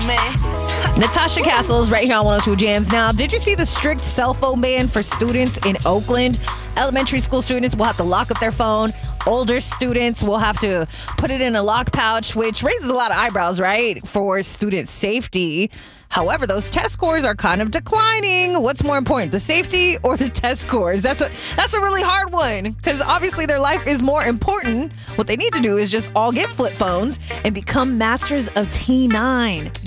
man. Natasha Castles right here on 102 Jams. Now, did you see the strict cell phone ban for students in Oakland? Elementary school students will have to lock up their phone. Older students will have to put it in a lock pouch, which raises a lot of eyebrows, right, for student safety. However, those test scores are kind of declining. What's more important, the safety or the test scores? That's a really hard one because obviously their life is more important. What they need to do is just all get flip phones and become masters of T9.